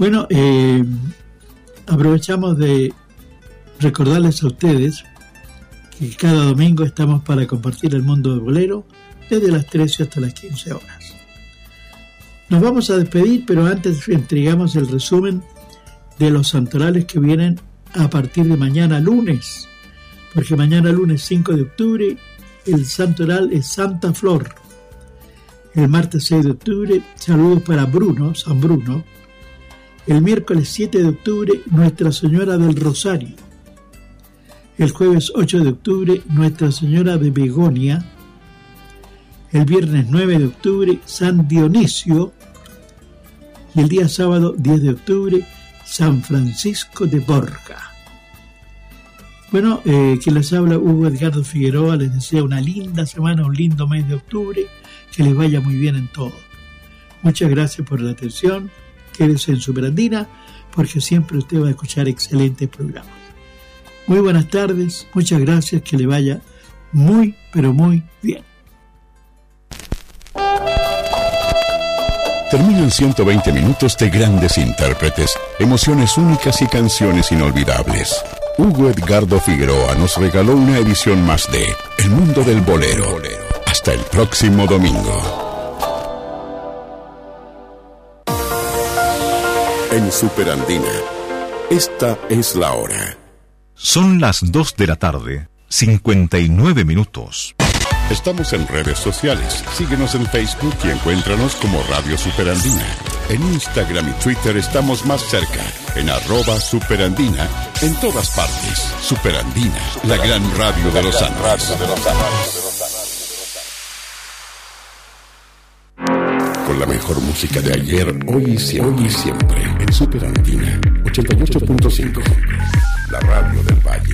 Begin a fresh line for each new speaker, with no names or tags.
Bueno, aprovechamos de recordarles a ustedes que cada domingo estamos para compartir el mundo del bolero desde las 13 hasta las 15 horas. Nos vamos a despedir, pero antes entregamos el resumen de los santorales que vienen a partir de mañana lunes, porque mañana lunes 5 de octubre el santoral es Santa Flor. El martes 6 de octubre, saludos para Bruno, San Bruno. El miércoles 7 de octubre, Nuestra Señora del Rosario. El jueves 8 de octubre, Nuestra Señora de Begonia. El viernes 9 de octubre, San Dionisio. Y el día sábado 10 de octubre, San Francisco de Borja. Bueno, quien les habla, Hugo Edgardo Figueroa, les desea una linda semana, un lindo mes de octubre, que les vaya muy bien en todo. Muchas gracias por la atención, quédese en Superandina, porque siempre usted va a escuchar excelentes programas. Muy buenas tardes, muchas gracias, que le vaya muy, pero muy bien.
Terminan 120 minutos de grandes intérpretes, emociones únicas y canciones inolvidables. Hugo Edgardo Figueroa nos regaló una edición más de El Mundo del Bolero. Hasta el próximo domingo. En Superandina, esta es la hora.
Son las 2 de la tarde, 59 minutos.
Estamos en redes sociales. Síguenos en Facebook y encuéntranos como Radio Superandina. En Instagram y Twitter estamos más cerca, en @Superandina, en todas partes. Superandina, la gran radio de los Andes. Con la mejor música de ayer, hoy y siempre. En Superandina, 88.5, la radio del Valle.